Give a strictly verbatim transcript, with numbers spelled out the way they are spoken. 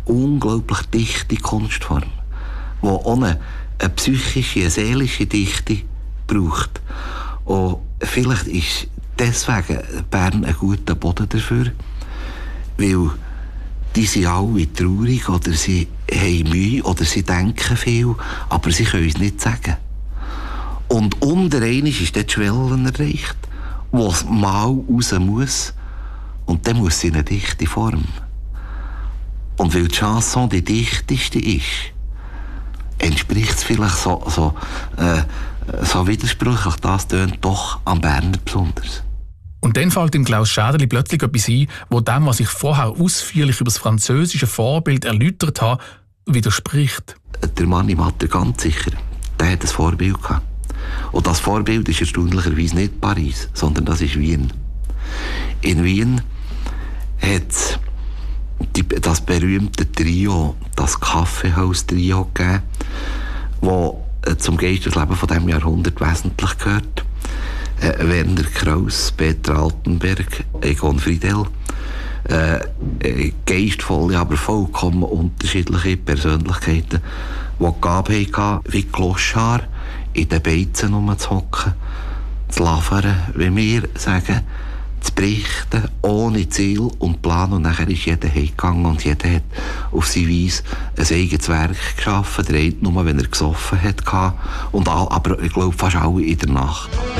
unglaublich dichte Kunstform, die ohne eine psychische, eine seelische Dichte braucht. Und vielleicht ist deswegen Bern ein guter Boden dafür, weil die sind alle traurig oder sie haben Mühe oder sie denken viel, aber sie können es nicht sagen. Und unter einmal ist dort die Schwelle erreicht, wo es mal raus muss. Und dann muss sie in eine dichte Form. Und weil die Chanson die dichteste ist, entspricht es vielleicht so, so, äh, so widersprüchlich, das tönt doch am Berner besonders. Und dann fällt dem Klaus Schäderli plötzlich etwas ein, wo dem, was ich vorher ausführlich über das französische Vorbild erläutert habe, widerspricht. Der Mani Matter, ganz sicher, der hat ein Vorbild gehabt. Und das Vorbild ist erstaunlicherweise nicht Paris, sondern das ist Wien. In Wien hat es das berühmte Trio, das Kaffeehaus-Trio gegeben, das zum Geisterleben von diesem Jahrhundert wesentlich gehört. Äh, Werner Kraus, Peter Altenberg, Egon Friedel. Äh, geistvolle, aber vollkommen unterschiedliche Persönlichkeiten, die die Gabe hatten, wie Clochard in den Beizen rumzuhocken, zu lavern, wie wir sagen, zu berichten, ohne Ziel und Plan. Und nachher ist jeder heimgegangen und jeder hat auf seine Weise ein eigenes Werk geschaffen. Der eine nur, wenn er gesoffen hat. Und all, aber ich glaube, fast alle in der Nacht.